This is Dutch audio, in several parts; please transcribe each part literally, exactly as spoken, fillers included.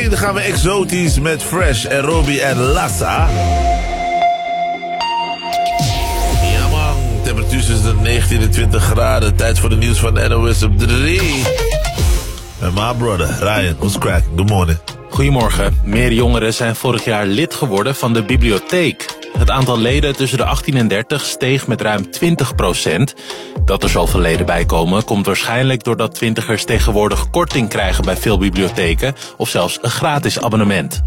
tien gaan we exotisch met Fresh en Robbie en Lassa. Ja man, temperatuur is de negentien en twintig graden. Tijd voor de nieuws van de N O S op drie. En my brother, Ryan, what's cracking? Good morning. Goedemorgen. Meer jongeren zijn vorig jaar lid geworden van de bibliotheek. Het aantal leden tussen de achttien en dertig steeg met ruim twintig procent. Dat er zoveel leden bij komen komt waarschijnlijk doordat twintigers tegenwoordig korting krijgen bij veel bibliotheken of zelfs een gratis abonnement.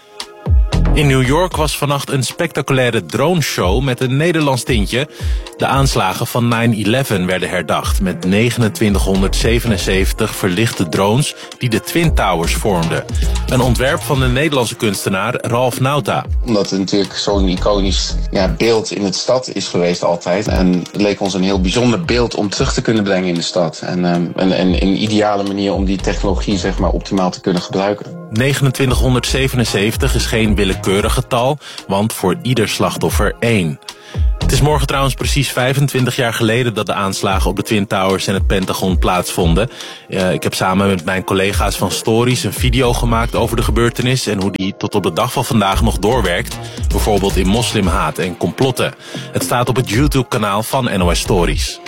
In New York was vannacht een spectaculaire droneshow met een Nederlands tintje. De aanslagen van nine eleven werden herdacht met negenentwintighonderdzevenenzeventig verlichte drones die de Twin Towers vormden. Een ontwerp van de Nederlandse kunstenaar Ralf Nauta. Omdat het natuurlijk zo'n iconisch ja, beeld in de stad is geweest altijd. En het leek ons een heel bijzonder beeld om terug te kunnen brengen in de stad. En, um, en, en een ideale manier om die technologie zeg maar, optimaal te kunnen gebruiken. negenentwintighonderdzevenenzeventig is geen willekeurig getal, want voor ieder slachtoffer één. Het is morgen trouwens precies vijfentwintig jaar geleden dat de aanslagen op de Twin Towers en het Pentagon plaatsvonden. Uh, ik heb samen met mijn collega's van Stories een video gemaakt over de gebeurtenis en hoe die tot op de dag van vandaag nog doorwerkt. Bijvoorbeeld in moslimhaat en complotten. Het staat op het YouTube-kanaal van N O S Stories.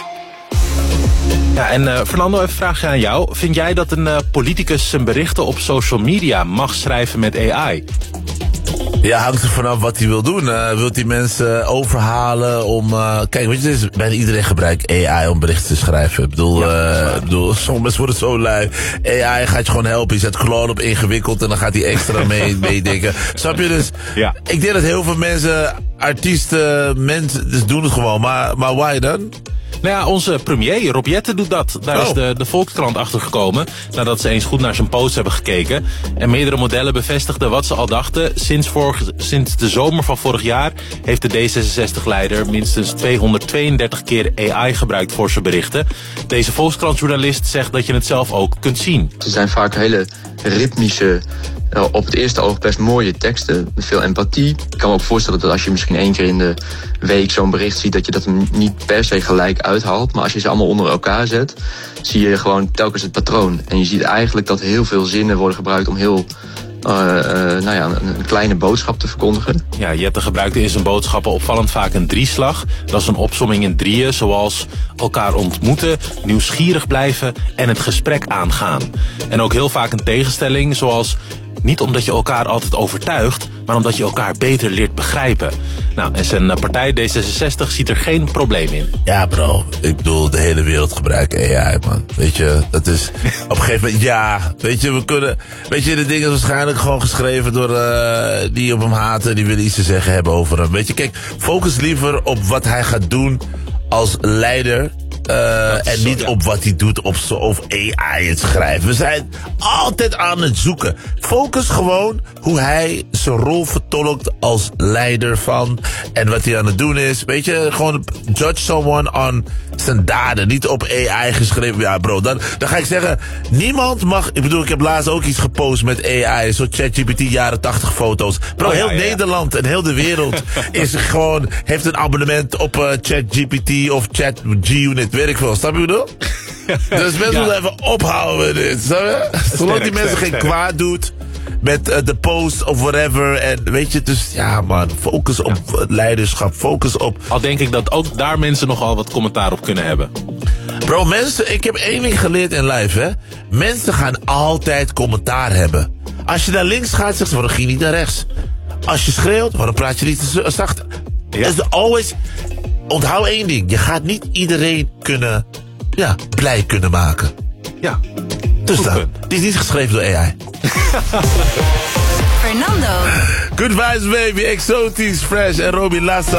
Ja, en uh, Fernando, even een vraagje aan jou. Vind jij dat een uh, politicus zijn berichten op social media mag schrijven met A I? Ja, hangt er vanaf wat hij wil doen. Uh, wilt hij mensen overhalen om... Uh, kijk, weet je, is, bijna iedereen gebruikt A I om berichten te schrijven. Ik bedoel, ja, uh, ik bedoel sommige mensen worden zo lui. A I gaat je gewoon helpen. Je zet Claude op ingewikkeld en dan gaat hij extra mee, meedenken. Snap je? Dus ja. Ik denk dat heel veel mensen, artiesten, mensen, dus doen het gewoon. Maar, maar why dan? Nou ja, onze premier, Rob Jetten, doet dat. Daar oh. is de, de Volkskrant achter gekomen nadat ze eens goed naar zijn post hebben gekeken. En meerdere modellen bevestigden wat ze al dachten. Sinds, vorig, sinds de zomer van vorig jaar heeft de D zesenzestig-leider minstens tweehonderdtweeëndertig keer A I gebruikt voor zijn berichten. Deze Volkskrant-journalist zegt dat je het zelf ook kunt zien. Ze zijn vaak hele ritmische, uh, op het eerste oog best mooie teksten. Met veel empathie. Ik kan me ook voorstellen dat als je misschien één keer in de week zo'n bericht ziet, dat je dat hem niet per se gelijk uithaalt. Maar als je ze allemaal onder elkaar zet, zie je gewoon telkens het patroon. En je ziet eigenlijk dat heel veel zinnen worden gebruikt om heel Uh, uh, nou ja, een, een kleine boodschap te verkondigen. Ja, Jette gebruikte in zijn boodschappen opvallend vaak een drieslag. Dat is een opsomming in drieën, zoals elkaar ontmoeten, nieuwsgierig blijven en het gesprek aangaan. En ook heel vaak een tegenstelling, zoals niet omdat je elkaar altijd overtuigt, maar omdat je elkaar beter leert begrijpen. Nou, en zijn partij D zesenzestig ziet er geen probleem in. Ja, bro. Ik bedoel, de hele wereld gebruikt A I, man. Weet je, dat is op een gegeven moment, ja. Weet je, we kunnen, weet je, de dingen is waarschijnlijk gewoon geschreven door uh, die op hem haten, die willen iets te zeggen hebben over hem. Weet je, kijk, focus liever op wat hij gaat doen als leider. Uh, en niet op wat hij doet op zo, of A I het schrijven. We zijn altijd aan het zoeken. Focus gewoon hoe hij zijn rol vertolkt als leider van. En wat hij aan het doen is. Weet je, gewoon judge someone on zijn daden. Niet op A I geschreven. Ja bro, dan, dan ga ik zeggen, niemand mag... Ik bedoel, ik heb laatst ook iets gepost met A I. Zo ChatGPT jaren tachtig foto's. Bro, oh, ja, heel ja. Nederland en heel de wereld is gewoon, heeft een abonnement op uh, ChatGPT of ChatG-Unit. Weet ik veel, snap je wat ik bedoel? Dus mensen ja. moeten even ophouden met dit, snap je? Zolang die mensen geen kwaad doet met uh, de post of whatever. En weet je, dus ja man, focus op ja. leiderschap, focus op... Al denk ik dat ook daar mensen nogal wat commentaar op kunnen hebben. Bro, mensen, ik heb één ding geleerd in life, hè. Mensen gaan altijd commentaar hebben. Als je naar links gaat, zeggen ze, waarom ging je niet naar rechts? Als je schreeuwt, waarom praat je niet te zacht? Ja. Is always... Onthoud één ding. Je gaat niet iedereen kunnen, ja, blij kunnen maken. Ja. Dus dan. Het is niet geschreven door A I. Fernando. Good vibes, baby. Exotisch, Fresh en Robbie Lassa.